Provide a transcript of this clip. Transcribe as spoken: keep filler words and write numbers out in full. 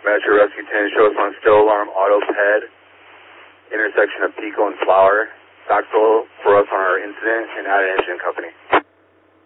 Metro Rescue ten, show us on Still Alarm Auto Ped, intersection of Pico and Flower, Stock Soul for us on our incident, and Add Engine Company.